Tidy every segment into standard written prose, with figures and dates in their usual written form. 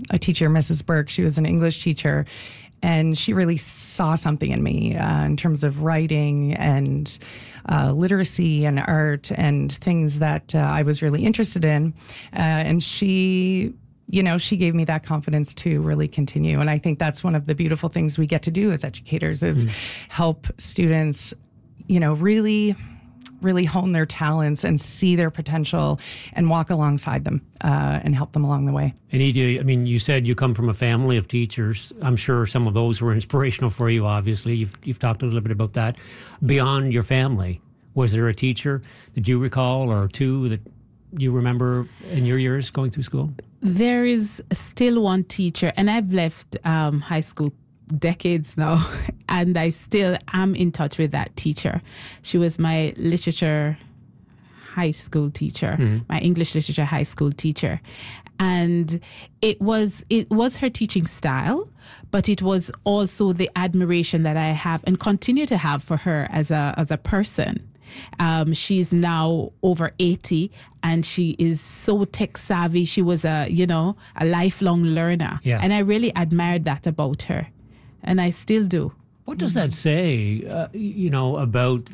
a teacher, Mrs. Burke. She was an English teacher, and she really saw something in me in terms of writing and literacy and art and things that I was really interested in. And she gave me that confidence to really continue. And I think that's one of the beautiful things we get to do as educators is help students, really hone their talents and see their potential and walk alongside them and help them along the way. And you said you come from a family of teachers. I'm sure some of those were inspirational for you, obviously. You've talked a little bit about that. Beyond your family, was there a teacher that you recall or two that you remember in your years going through school? There is still one teacher, and I've left high school decades now, and I still am in touch with that teacher. She was my literature high school teacher, my English literature high school teacher. And it was her teaching style, but it was also the admiration that I have and continue to have for her as a person. She's now over 80 and she is so tech savvy. She was a lifelong learner. Yeah. And I really admired that about her. And I still do. What does that say, about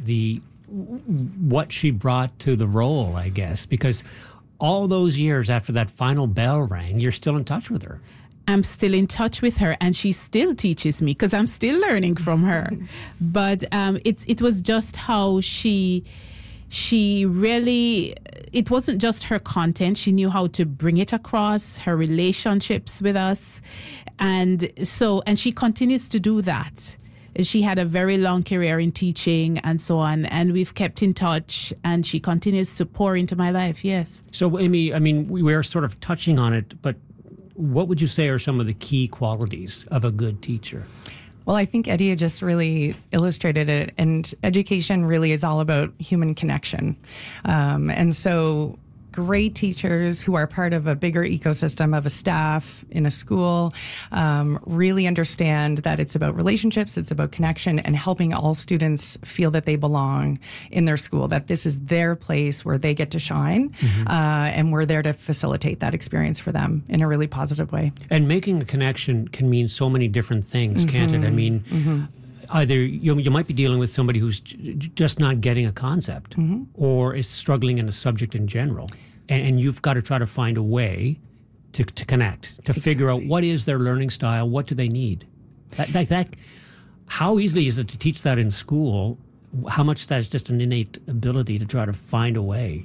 what she brought to the role, I guess? Because all those years after that final bell rang, you're still in touch with her. I'm still in touch with her, and she still teaches me because I'm still learning from her. But it was just how she really, it wasn't just her content. She knew how to bring it across, her relationships with us. And she continues to do that. She had a very long career in teaching and so on, and we've kept in touch, and she continues to pour into my life, yes. So, Amy, we were sort of touching on it, but what would you say are some of the key qualities of a good teacher? Well, I think Eddie just really illustrated it, and education really is all about human connection. And so great teachers who are part of a bigger ecosystem of a staff in a school really understand that it's about relationships, it's about connection, and helping all students feel that they belong in their school, that this is their place where they get to shine, and we're there to facilitate that experience for them in a really positive way. And making a connection can mean so many different things, can't it? Either you might be dealing with somebody who's just not getting a concept or is struggling in a subject in general. And you've got to try to find a way to connect, to figure out what is their learning style, what do they need. That how easily is it to teach that in school? How much that is just an innate ability to try to find a way?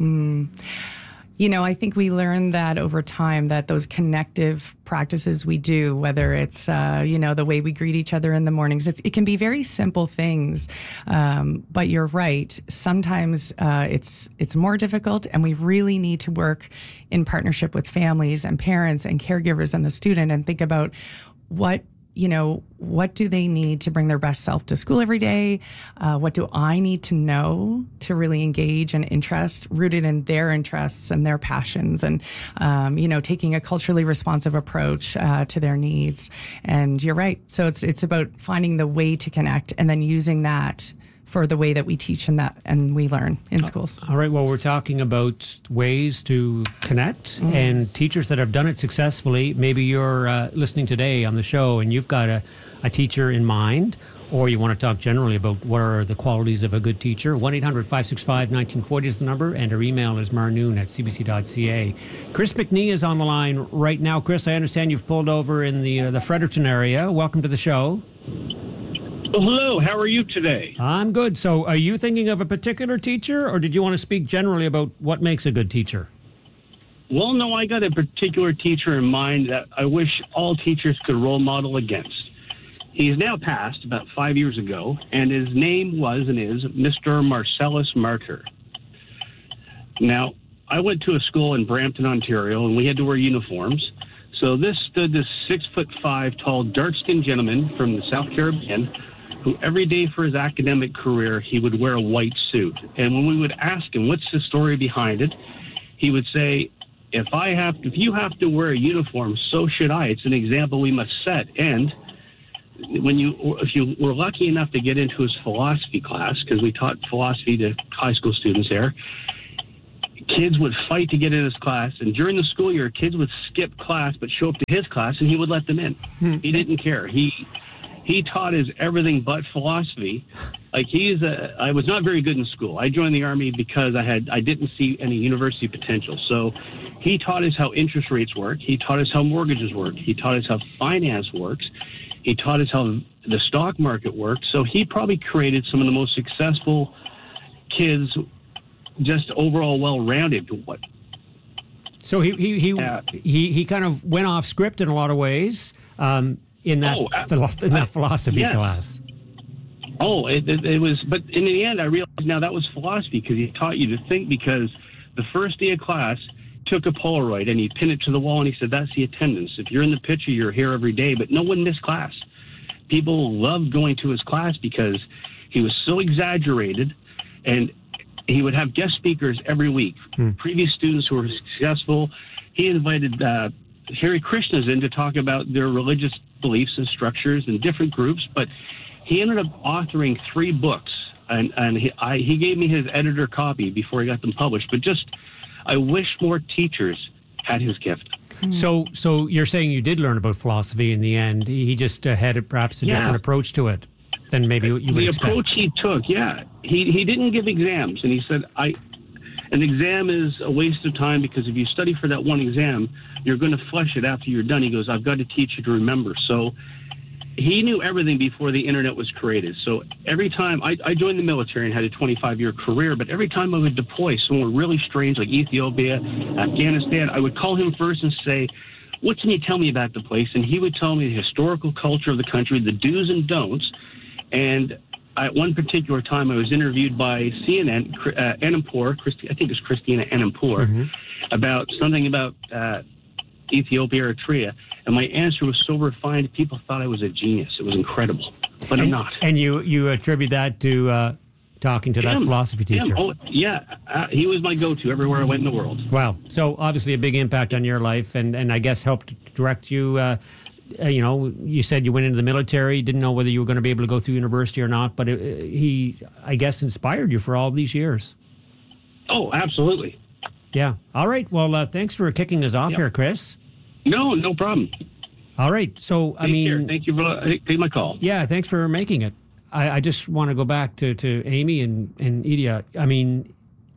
I think we learn that over time, that those connective practices we do, whether it's, the way we greet each other in the mornings, it can be very simple things. But you're right. Sometimes it's more difficult, and we really need to work in partnership with families and parents and caregivers and the student and think about what do they need to bring their best self to school every day? What do I need to know to really engage and interest rooted in their interests and their passions, and, taking a culturally responsive approach to their needs. And you're right. So it's about finding the way to connect and then using that for the way that we teach and we learn in schools. All right. Well, we're talking about ways to connect and teachers that have done it successfully. Maybe you're listening today on the show and you've got a teacher in mind, or you want to talk generally about what are the qualities of a good teacher. 1-800-565-1940 is the number, and our email is marnoon@cbc.ca. Chris McNee is on the line right now. Chris, I understand you've pulled over in the Fredericton area. Welcome to the show. Well, hello. How are you today? I'm good. So are you thinking of a particular teacher, or did you want to speak generally about what makes a good teacher? Well, no, I got a particular teacher in mind that I wish all teachers could role model against. He's now passed about 5 years ago, and his name was and is Mr. Marcellus Martyr. Now, I went to a school in Brampton, Ontario, and we had to wear uniforms. So this stood this 6'5" tall, dark-skinned gentleman from the South Caribbean, who every day for his academic career, he would wear a white suit. And when we would ask him, what's the story behind it? He would say, if you have to wear a uniform, so should I. It's an example we must set. And if you were lucky enough to get into his philosophy class, because we taught philosophy to high school students there, kids would fight to get in his class, and during the school year, kids would skip class but show up to his class, and he would let them in. He didn't care. He taught us everything but philosophy. Like I was not very good in school. I joined the Army because I didn't see any university potential. So he taught us how interest rates work. He taught us how mortgages work. He taught us how finance works. He taught us how the stock market worked. So he probably created some of the most successful kids, just overall well-rounded. So he kind of went off script in a lot of ways in that philosophy class. Oh, it was, but in the end, I realized now that was philosophy because he taught you to think. Because the first day of class, took a Polaroid and he pinned it to the wall and he said, "That's the attendance. If you're in the picture, you're here every day." But no one missed class. People loved going to his class because he was so exaggerated, and he would have guest speakers every week, previous students who were successful. He invited Hare Krishnas in to talk about their religious beliefs and structures and different groups, but he ended up authoring 3 books, and he gave me his editor copy before he got them published. But I wish more teachers had his gift. So you're saying you did learn about philosophy in the end. He just had perhaps a different approach to it than maybe you would expect. The approach he took, he didn't give exams, and he said, an exam is a waste of time because if you study for that one exam, you're going to flush it after you're done. He goes, "I've got to teach you to remember." So he knew everything before the internet was created. So every time I joined the military and had a 25-year career, but every time I would deploy somewhere really strange like Ethiopia, Afghanistan, I would call him first and say, "What can you tell me about the place?" And he would tell me the historical culture of the country, the do's and don'ts. And at one particular time, I was interviewed by CNN, Anandpur, I think it's Christina Anandpur, about something about Ethiopia, Eritrea. And my answer was so refined, people thought I was a genius. It was incredible, but I'm not. And you attribute that to talking to that philosophy teacher? Oh, yeah. He was my go-to everywhere I went in the world. Wow. So obviously a big impact on your life, and I guess helped direct you. You said you went into the military, didn't know whether you were going to be able to go through university or not, but he, I guess, inspired you for all these years. Oh, absolutely. Yeah. All right. Well, thanks for kicking us off here, Chris. No problem. All right. So, Take care. Thank you for taking my call. Yeah, thanks for making it. I just want to go back to Amy and Idia. I mean,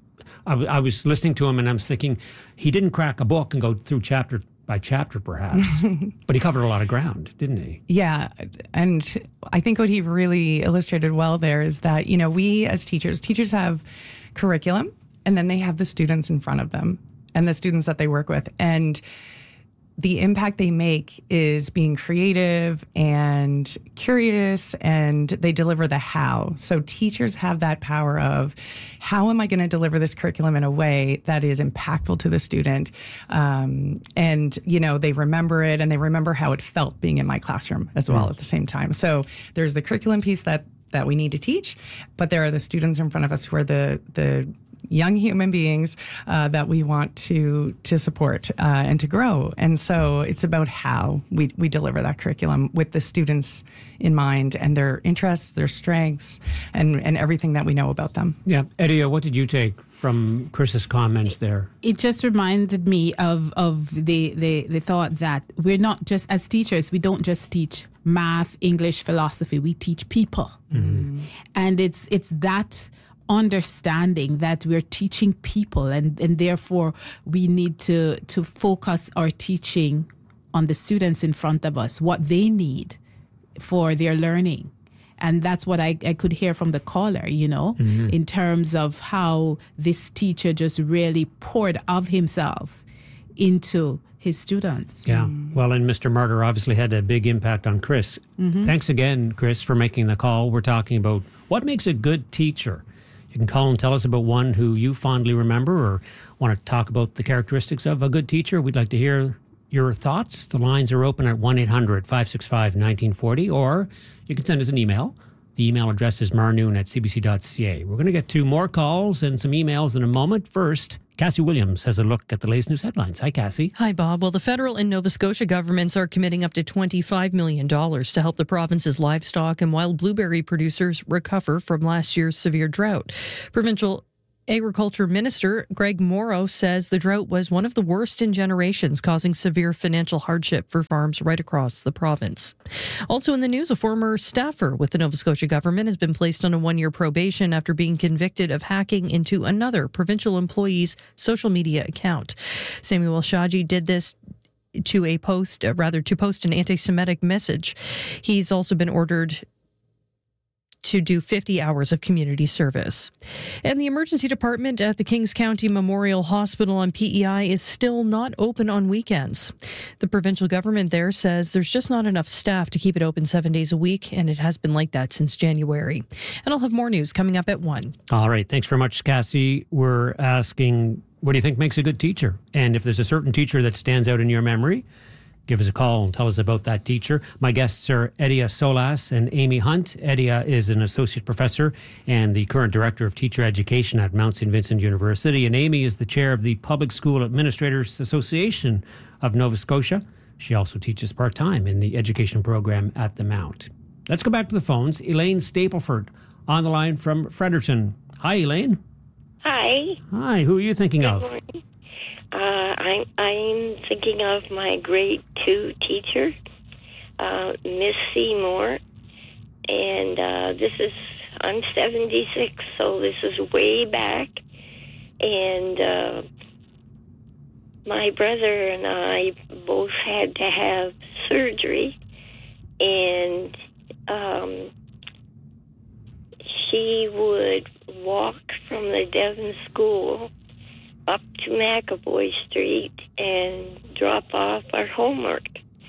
I was listening to him and I'm thinking he didn't crack a book and go through chapter by chapter, perhaps, but he covered a lot of ground, didn't he? Yeah. And I think what he really illustrated well there is that, we as teachers have curriculum, and then they have the students in front of them and the students that they work with. And the impact they make is being creative and curious, and they deliver the how. So teachers have that power of, how am I going to deliver this curriculum in a way that is impactful to the student? And, they remember it, and they remember how it felt being in my classroom as well at the same time. So there's the curriculum piece that we need to teach, but there are the students in front of us who are the young human beings that we want to support and to grow. And so it's about how we deliver that curriculum with the students in mind and their interests, their strengths, and everything that we know about them. Yeah. Edia, what did you take from Chris's comments there? It just reminded me of the thought that we're not just, as teachers, we don't just teach math, English, philosophy, we teach people. Mm-hmm. And it's that understanding that we're teaching people, and therefore we need to focus our teaching on the students in front of us, what they need for their learning. And that's what I could hear from the caller, in terms of how this teacher just really poured of himself into his students. Yeah. Well, and Mr. Martyr obviously had a big impact on Chris. Mm-hmm. Thanks again, Chris, for making the call. We're talking about what makes a good teacher. You can call and tell us about one who you fondly remember, or want to talk about the characteristics of a good teacher. We'd like to hear your thoughts. The lines are open at 1-800-565-1940, or you can send us an email. The email address is marnoon@cbc.ca. We're going to get to more calls and some emails in a moment. First, Cassie Williams has a look at the latest news headlines. Hi, Cassie. Hi, Bob. Well, the federal and Nova Scotia governments are committing up to $25 million to help the province's livestock and wild blueberry producers recover from last year's severe drought. Provincial Agriculture Minister Greg Morrow says the drought was one of the worst in generations, causing severe financial hardship for farms right across the province. Also in the news, a former staffer with the Nova Scotia government has been placed on a 1-year probation after being convicted of hacking into another provincial employee's social media account. Samuel Shaji did this to post an anti-Semitic message. He's also been ordered to do 50 hours of community service. And the emergency department at the Kings County Memorial Hospital on PEI is still not open on weekends. The provincial government there says there's just not enough staff to keep it open 7 days a week, and it has been like that since January. And I'll have more news coming up at 1. All right. Thanks very much, Cassie. We're asking, what do you think makes a good teacher? And if there's a certain teacher that stands out in your memory, give us a call and tell us about that teacher. My guests are Edia Solas and Amy Hunt. Edia is an associate professor and the current director of teacher education at Mount St. Vincent University. And Amy is the chair of the Public School Administrators Association of Nova Scotia. She also teaches part-time in the education program at the Mount. Let's go back to the phones. Elaine Stapleford on the line from Fredericton. Hi, Elaine. Hi. Hi. Who are you thinking of? Good morning. I'm thinking of my grade 2 teacher, Miss Seymour, and I'm 76, so this is way back, and my brother and I both had to have surgery, and she would walk from the Devon School up to McAvoy Street and drop off our homework.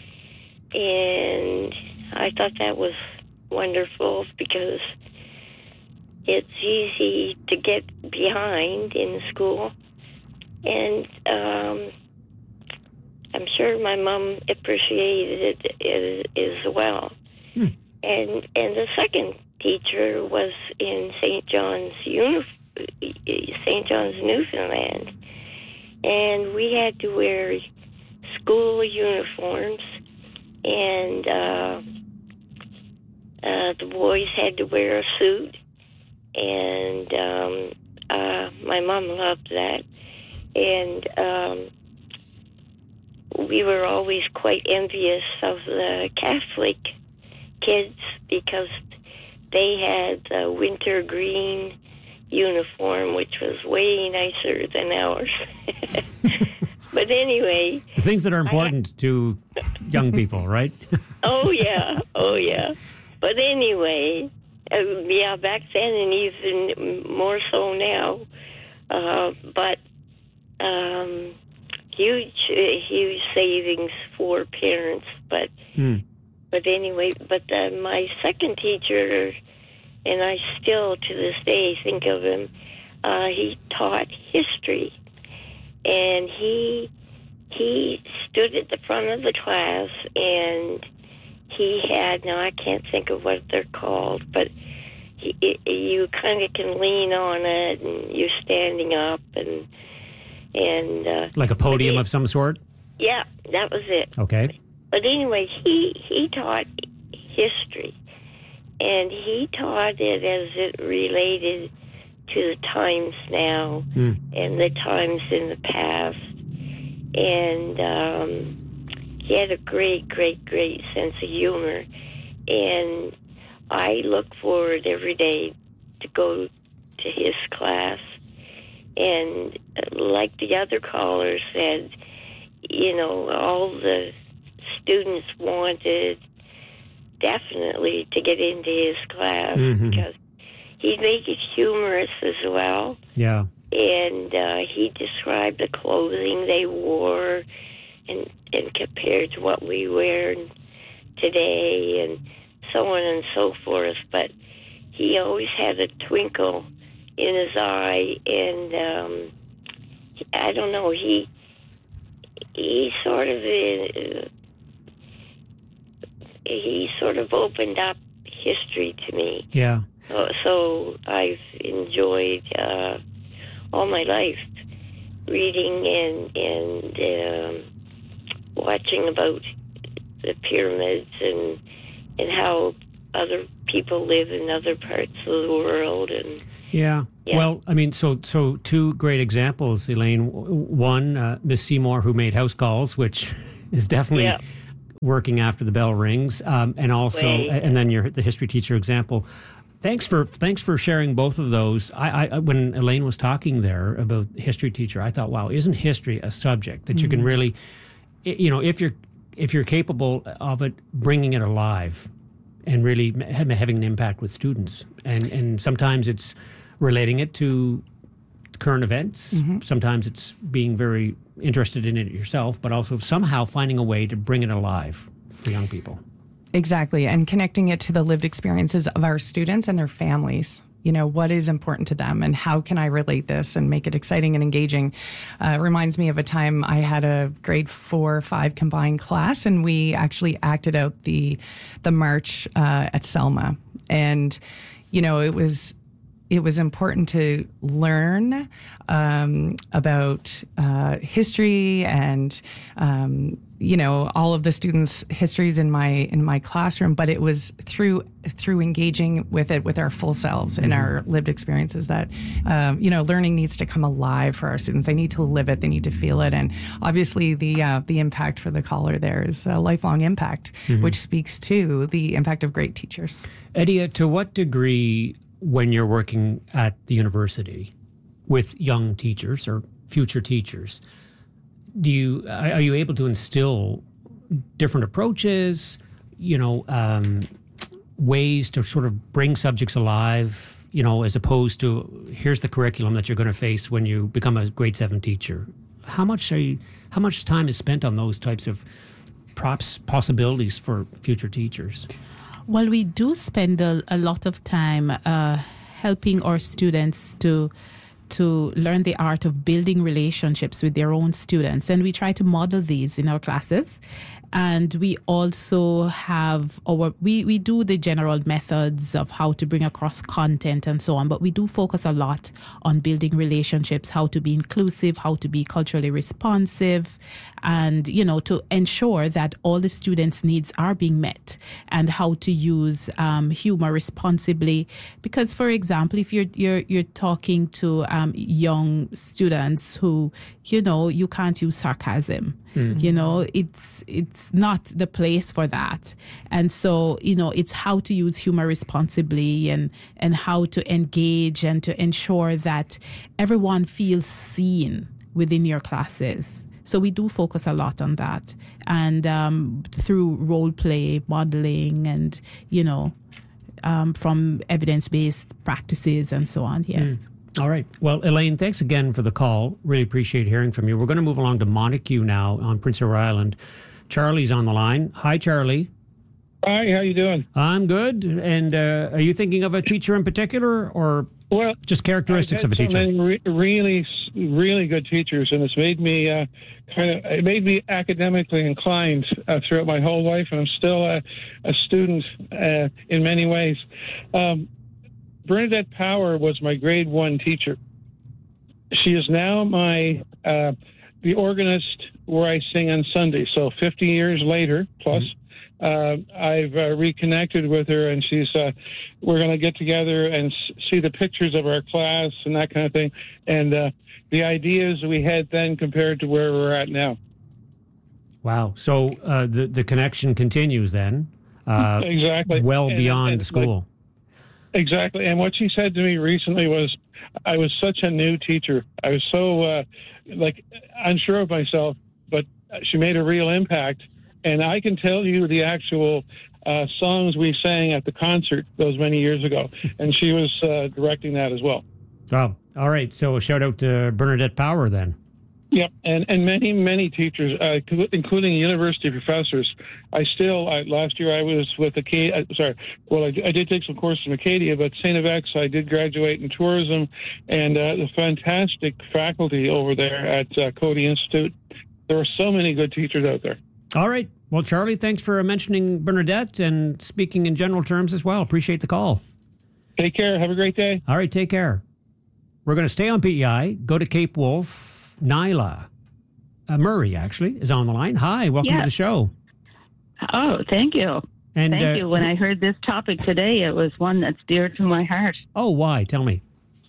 And I thought that was wonderful because it's easy to get behind in school. And I'm sure my mom appreciated it as well. And the second teacher was in St. John's Newfoundland, and we had to wear school uniforms, and the boys had to wear a suit, and my mom loved that, and we were always quite envious of the Catholic kids because they had the winter green uniform, which was way nicer than ours. But anyway, the things that are important to young people, right? Oh yeah. But anyway, back then and even more so now. But huge savings for parents. But anyway, my second teacher, and I still to this day think of him, he taught history. And he stood at the front of the class, and he had, now I can't think of what they're called, but you kind of can lean on it, and you're standing up, and like a podium of some sort? Yeah, that was it. Okay. But anyway, he taught history, and he taught it as it related to the times now and the times in the past. And he had a great sense of humor. And I look forward every day to go to his class. And like the other caller said, you know, all the students wanted definitely to get into his class because he'd make it humorous as well. Yeah. And he described the clothing they wore and compared to what we wear today and so on and so forth. But he always had a twinkle in his eye, and I don't know, he sort of opened up history to me. Yeah. So I've enjoyed all my life reading and watching about the pyramids and how other people live in other parts of the world, and Yeah. Yeah. Well, I mean, so two great examples, Elaine. One, Miss Seymour, who made house calls, which is definitely Yeah. working after the bell rings, and also, Way. and then the history teacher example. Thanks for sharing both of those. I when Elaine was talking there about history teacher, I thought, wow, isn't history a subject that you can really, if you're capable of it, bringing it alive, and really having an impact with students, and sometimes it's relating it to current events. Sometimes it's being very interested in it yourself, but also somehow finding a way to bring it alive for young people. Exactly. And connecting it to the lived experiences of our students and their families. What is important to them and how can I relate this and make it exciting and engaging? It reminds me of a time I had a grade 4-5 combined class, and we actually acted out the march at Selma. And, it was important to learn about history and all of the students' histories in my classroom. But it was through engaging with it with our full selves and our lived experiences that learning needs to come alive for our students. They need to live it. They need to feel it. And obviously, the impact for the caller there is a lifelong impact, which speaks to the impact of great teachers. Edia, to what degree, when you're working at the university with young teachers or future teachers, are you able to instill different approaches, ways to sort of bring subjects alive, as opposed to here's the curriculum that you're going to face when you become a grade 7 teacher? How much time is spent on those types of possibilities for future teachers? Well, we do spend a lot of time helping our students to learn the art of building relationships with their own students. And we try to model these in our classes. And we also have we do the general methods of how to bring across content and so on, but we do focus a lot on building relationships, how to be inclusive, how to be culturally responsive, and, to ensure that all the students' needs are being met, and how to use humor responsibly. Because, for example, if you're talking to young students who, you can't use sarcasm. It's not the place for that. And so, it's how to use humor responsibly and how to engage and to ensure that everyone feels seen within your classes. So we do focus a lot on that, and through role play, modeling, and, from evidence-based practices and so on. Yes. All right. Well, Elaine, thanks again for the call. Really appreciate hearing from you. We're going to move along to Montague now on Prince Edward Island. Charlie's on the line. Hi, Charlie. Hi, how you doing? I'm good. And are you thinking of a teacher in particular, or just characteristics of a teacher? I've had so many really good teachers, and it's made me academically inclined throughout my whole life, and I'm still a student in many ways. Bernadette Power was my grade 1 teacher. She is now the organist where I sing on Sunday. So 50 years later, plus, I've reconnected with her, and we're going to get together and see the pictures of our class and that kind of thing, and the ideas we had then compared to where we're at now. Wow. So the connection continues then. Exactly. Well beyond school. Exactly. And what she said to me recently was, I was such a new teacher. I was so unsure of myself, but she made a real impact. And I can tell you the actual songs we sang at the concert those many years ago. And she was directing that as well. Oh, all right. So a shout out to Bernadette Power then. Yep, and many, many teachers, including university professors. Last year I was with Acadia. I did take some courses in Acadia, but St. FX, I did graduate in tourism, and the fantastic faculty over there at Coady Institute. There are so many good teachers out there. All right. Well, Charlie, thanks for mentioning Bernadette and speaking in general terms as well. Appreciate the call. Take care. Have a great day. All right, take care. We're going to stay on PEI, go to Cape Wolf. Nyla Murray, actually, is on the line. Hi, welcome to the show. Oh, thank you. And thank you. When I heard this topic today, it was one that's dear to my heart. Oh, why? Tell me.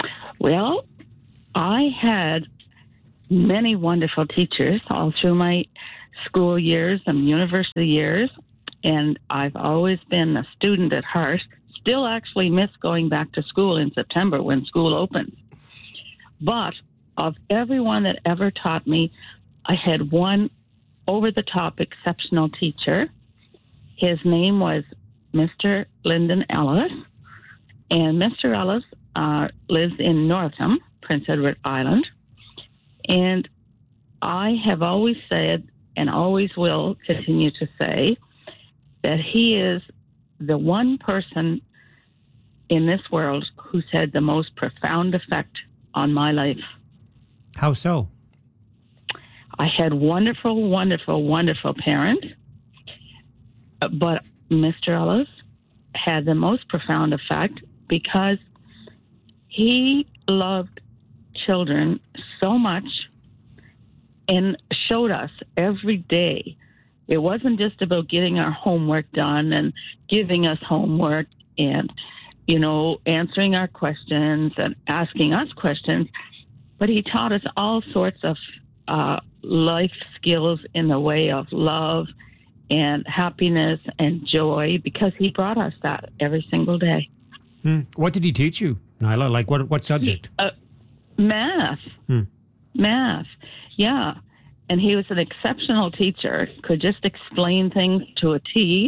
Well, I had many wonderful teachers all through my school years and university years, and I've always been a student at heart. Still actually miss going back to school in September when school opens. But of everyone that ever taught me, I had one over-the-top exceptional teacher. His name was Mr. Lyndon Ellis, and Mr. Ellis lives in Northam, Prince Edward Island. And I have always said, and always will continue to say, that he is the one person in this world who's had the most profound effect on my life. How so? I had wonderful, wonderful, wonderful parents, but Mr. Ellis had the most profound effect because he loved children so much and showed us every day. It wasn't just about getting our homework done and giving us homework and, answering our questions and asking us questions, but he taught us all sorts of life skills in the way of love and happiness and joy because he brought us that every single day. What did he teach you, Nyla? Like what subject? Math. Math. Yeah. And he was an exceptional teacher, could just explain things to a T.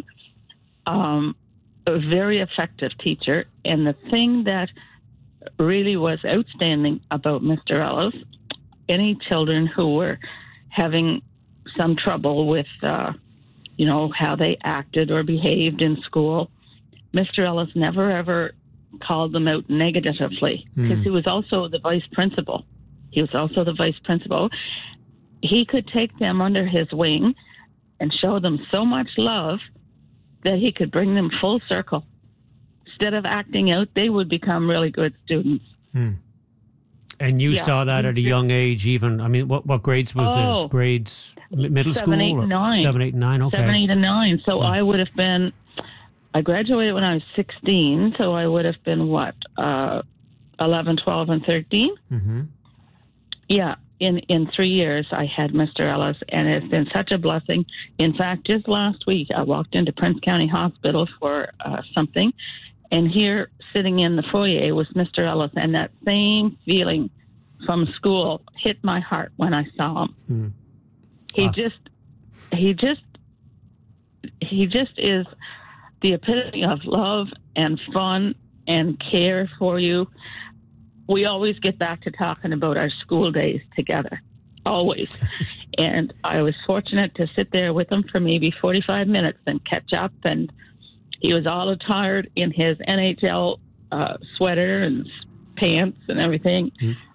A very effective teacher. And the thing that really was outstanding about Mr. Ellis, any children who were having some trouble with, how they acted or behaved in school, Mr. Ellis never ever called them out negatively because he was also the vice principal. He could take them under his wing and show them so much love that he could bring them full circle. Instead of acting out, they would become really good students. And you saw that at a young age even. I mean, what grades was this? Grades, middle 7, school? 8, and 9. 7, 8, and 9, okay. 7, 8, and 9. So I would have been, I graduated when I was 16, so I would have been, 11, 12, and 13? Mm-hmm. Yeah. In 3 years, I had Mr. Ellis, and it's been such a blessing. In fact, just last week, I walked into Prince County Hospital for something, and here, sitting in the foyer, was Mr. Ellis, and that same feeling from school hit my heart when I saw him. He just is the epitome of love and fun and care for you. We always get back to talking about our school days together, always. And I was fortunate to sit there with him for maybe 45 minutes and catch up. And he was all attired in his NHL sweater and pants and everything.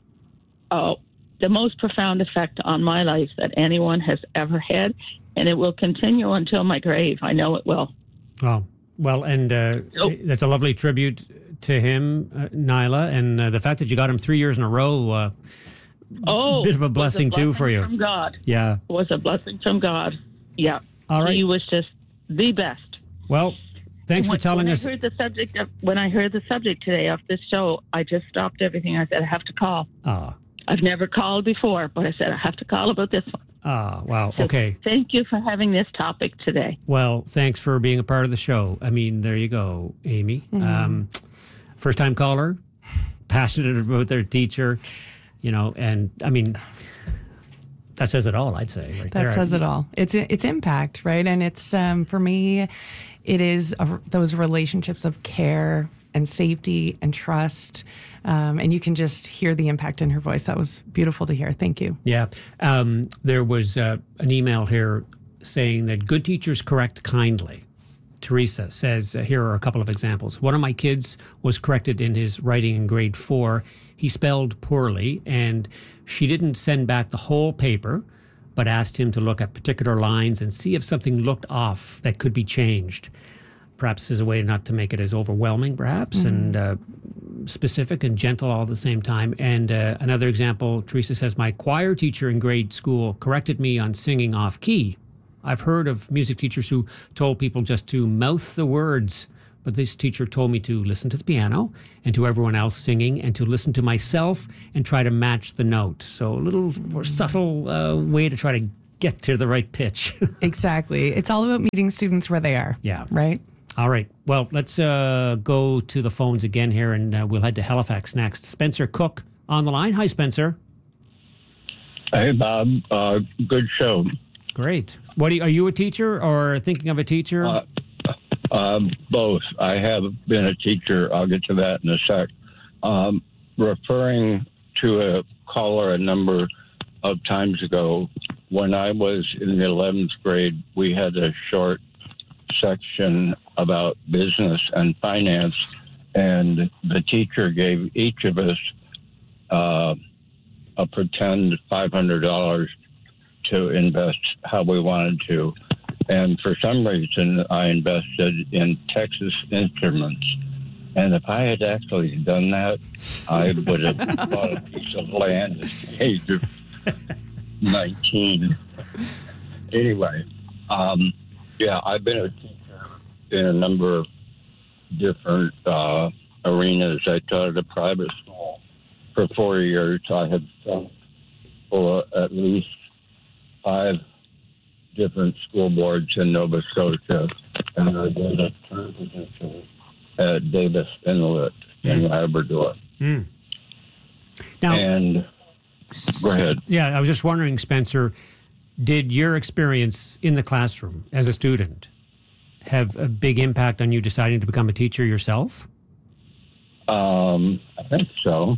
The most profound effect on my life that anyone has ever had. And it will continue until my grave. I know it will. Oh, well, and that's a lovely tribute to him, Nyla, and the fact that you got him 3 years in a row, bit of a blessing too for you. From God. Yeah. It was a blessing from God. Yeah. All right. He was just the best. Well, thanks for telling us. When I heard the subject today of this show, I just stopped everything. I said, I have to call. I've never called before, but I said, I have to call about this one. Wow. So okay. Thank you for having this topic today. Well, thanks for being a part of the show. I mean, there you go, Amy. First-time caller, passionate about their teacher, and I mean, that says it all, I'd say. Right there. That says it all. It's impact, right? And it's, for me, it is those relationships of care and safety and trust. And you can just hear the impact in her voice. That was beautiful to hear. Thank you. Yeah. There was an email here saying that good teachers correct kindly. Teresa says, here are a couple of examples. One of my kids was corrected in his writing in grade 4. He spelled poorly, and she didn't send back the whole paper, but asked him to look at particular lines and see if something looked off that could be changed. Perhaps as a way not to make it as overwhelming, perhaps, and specific and gentle all at the same time. And another example, Teresa says, my choir teacher in grade school corrected me on singing off key. I've heard of music teachers who told people just to mouth the words but this teacher told me to listen to the piano and to everyone else singing and to listen to myself and try to match the note. So a little more subtle way to try to get to the right pitch. Exactly. It's all about meeting students where they are. Yeah. Right? All right. Well, let's go to the phones again here, and we'll head to Halifax next. Spencer Cook on the line. Hi, Spencer. Hey, Bob. Good show. Great. Are you a teacher or thinking of a teacher? Both. I have been a teacher. I'll get to that in a sec. Referring to a caller a number of times ago, when I was in the 11th grade, we had a short section about business and finance, and the teacher gave each of us a pretend $500 to invest how we wanted to. And for some reason, I invested in Texas Instruments. And if I had actually done that, I would have bought a piece of land at the age of 19. Anyway, I've been a teacher in a number of different arenas. I taught at a private school for 4 years. I have taught for at least 5 different school boards in Nova Scotia, and I did a term position at Davis Inlet in Labrador. Mm. Now, and go ahead. Yeah, I was just wondering, Spencer, did your experience in the classroom as a student have a big impact on you deciding to become a teacher yourself? I think so.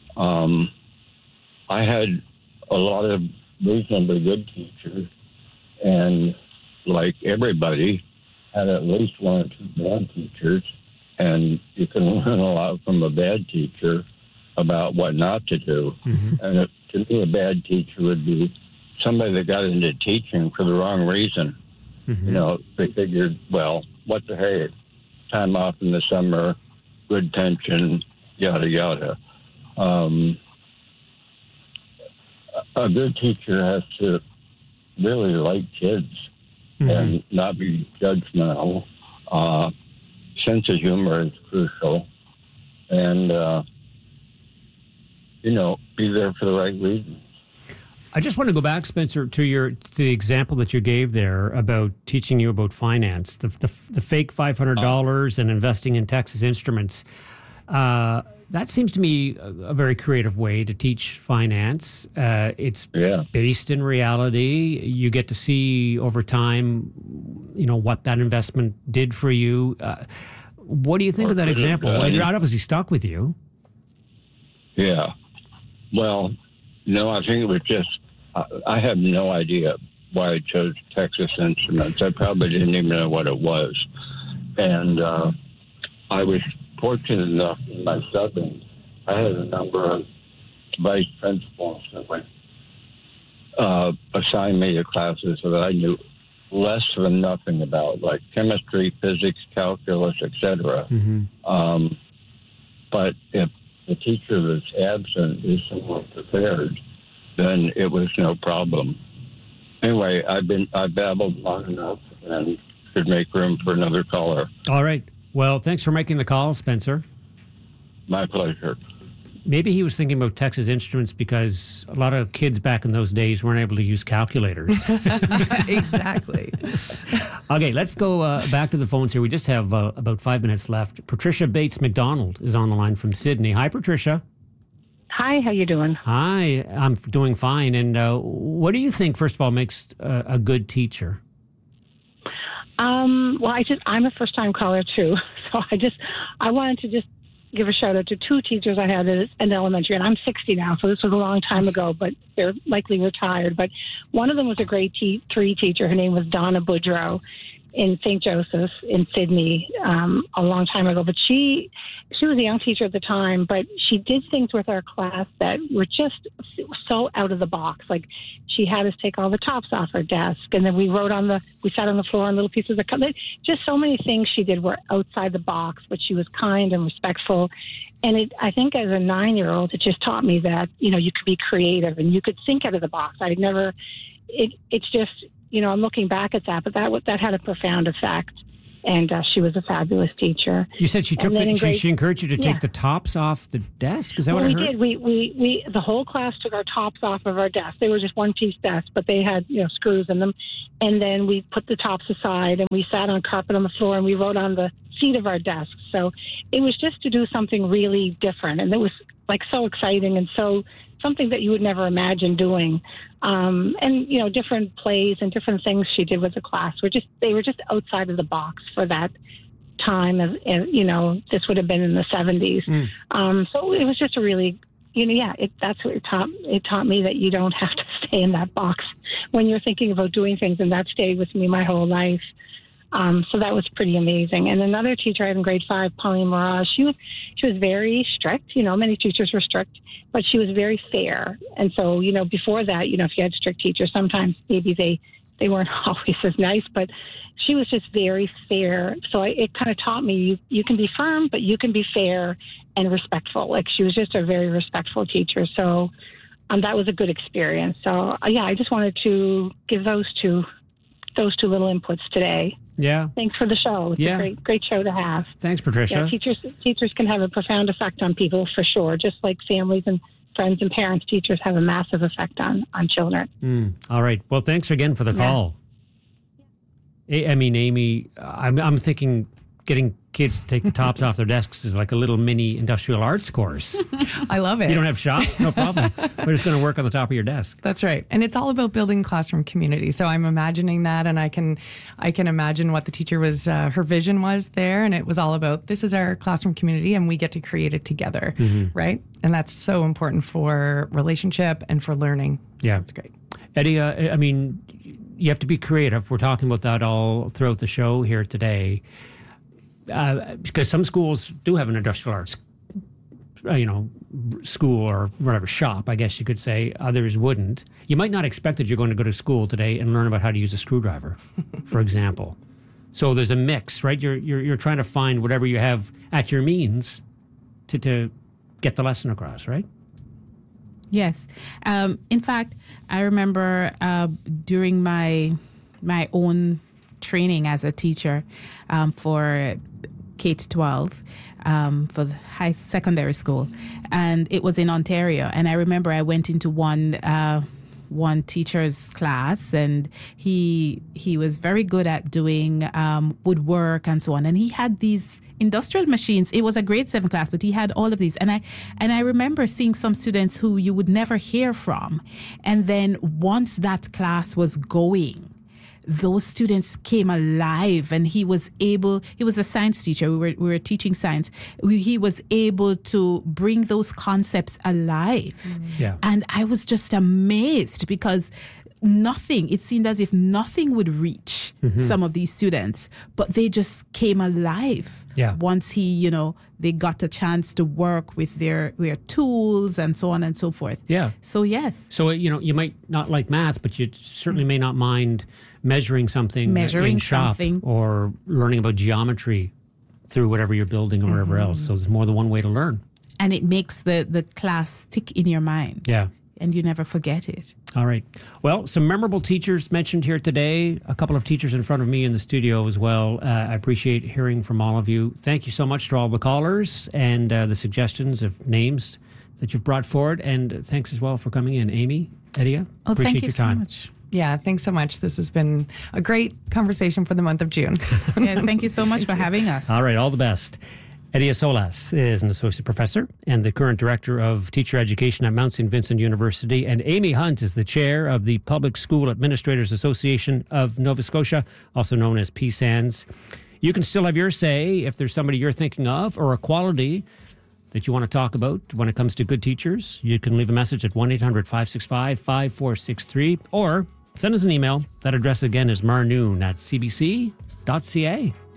I had a lot of reasonably good teachers, and like everybody, had at least 1 or 2 bad teachers, and you can learn a lot from a bad teacher about what not to do. Mm-hmm. And to me, a bad teacher would be somebody that got into teaching for the wrong reason. Mm-hmm. You know, they figured, well, what the hey, time off in the summer, good pension, yada, yada. A good teacher has to really like kids and not be judgmental. Sense of humor is crucial. And, be there for the right reasons. I just want to go back, Spencer, to the example that you gave there about teaching you about finance, the fake $500 and investing in Texas Instruments. That seems to me a very creative way to teach finance. It's based in reality. You get to see over time, what that investment did for you. What do you think of that example? It obviously stuck with you. Yeah. Well, no, I think it was just, I have no idea why I chose Texas Instruments. I probably didn't even know what it was. And I was fortunate enough in my subbing, I had a number of vice principals that would assign me to classes that I knew less than nothing about, like chemistry, physics, calculus, etc. Mm-hmm. But if the teacher that's absent is somewhat prepared, then it was no problem. Anyway, I babbled long enough and should make room for another caller. All right. Well, thanks for making the call, Spencer. My pleasure. Maybe he was thinking about Texas Instruments because a lot of kids back in those days weren't able to use calculators. Exactly. Okay, let's go back to the phones here. We just have about 5 minutes left. Patricia Bates McDonald is on the line from Sydney. Hi, Patricia. Hi, how you doing? Hi, I'm doing fine. And what do you think, first of all, makes a good teacher? Well, I'm a first-time caller too, so I wanted to just give a shout out to 2 teachers I had in elementary, and I'm 60 now, so this was a long time ago, but they're likely retired. But one of them was a grade 3 teacher. Her name was Donna Boudreau in St. Joseph's in Sydney a long time ago. But she was a young teacher at the time, but she did things with our class that were just so out of the box. Like she had us take all the tops off our desk, and then we sat on the floor on little pieces of color. Just so many things she did were outside the box, but she was kind and respectful. And I think as a 9-year-old, it just taught me that, you could be creative and you could think out of the box. It's just, I'm looking back at that, but that had a profound effect. And she was a fabulous teacher. You said she took she encouraged you to take Yeah. the tops off the desk? Is that Well, what I we heard? did. We the whole class took our tops off of our desks. They were just one-piece desks, but they had screws in them. And then we put the tops aside, and we sat on carpet on the floor, and we wrote on the seat of our desks. So it was just to do something really different, and it was like so exciting and so something that you would never imagine doing. And different plays and different things she did with the class they were just outside of the box for that time. This would have been in the 70s. So it was just a really, that's what it taught me, that you don't have to stay in that box when you're thinking about doing things. And that stayed with me my whole life. So that was pretty amazing. And another teacher I had in grade 5, Pauline Mirage, she was very strict. Many teachers were strict, but she was very fair. And so, before that, if you had strict teachers, sometimes maybe they weren't always as nice, but she was just very fair. So it kind of taught me you can be firm, but you can be fair and respectful. Like, she was just a very respectful teacher. So that was a good experience. So I just wanted to give those two little inputs today. Yeah. Thanks for the show. It's a great show to have. Thanks, Patricia. Yeah, teachers can have a profound effect on people, for sure. Just like families and friends and parents, teachers have a massive effect on children. All right. Well, thanks again for the call. I mean, Amy, I'm thinking getting kids to take the tops off their desks is like a little mini industrial arts course. I love it. You don't have shop? No problem. We're just going to work on the top of your desk. That's right. And it's all about building classroom community. So I'm imagining that, and I can imagine what the teacher was, her vision was there. And it was all about, this is our classroom community and we get to create it together. Right. And that's so important for relationship and for learning. Yeah. So it's great. Eddie, I mean, you have to be creative. We're talking about that all throughout the show here today. Because some schools do have an industrial arts, school or whatever, shop, I guess you could say. Others wouldn't. You might not expect that you're going to go to school today and learn about how to use a screwdriver, for example. So there's a mix, right? You're trying to find whatever you have at your means to get the lesson across, right? Yes. In fact, I remember during my own training as a teacher for K-12 for the high secondary school, and it was in Ontario. And I remember I went into one teacher's class, and he was very good at doing woodwork and so on. And he had these industrial machines. It was a grade 7 class, but he had all of these. And I remember seeing some students who you would never hear from. And then once that class was going, those students came alive, and he was a science teacher. We were teaching science. He was able to bring those concepts alive. Yeah. And I was just amazed, because it seemed as if nothing would reach some of these students, but they just came alive. Yeah. Once they got a chance to work with their tools and so on and so forth. Yeah. So yes. So, you might not like math, but you certainly may not mind measuring something in shop, or learning about geometry through whatever you're building or whatever else. So there's more than one way to learn. And it makes the class stick in your mind. Yeah. And you never forget it. All right. Well, some memorable teachers mentioned here today. A couple of teachers in front of me in the studio as well. I appreciate hearing from all of you. Thank you so much to all the callers and the suggestions of names that you've brought forward. And thanks as well for coming in. Amy, Edia, appreciate your time. So much. Yeah, thanks so much. This has been a great conversation for the month of June. Yes, thank you so much for having us. All right, all the best. Edia Solas is an associate professor and the current director of teacher education at Mount St. Vincent University. And Amy Hunt is the chair of the Public School Administrators Association of Nova Scotia, also known as PSANS. You can still have your say if there's somebody you're thinking of or a quality that you want to talk about when it comes to good teachers. You can leave a message at 1-800-565-5463 or send us an email. That address again is marnoon@cbc.ca.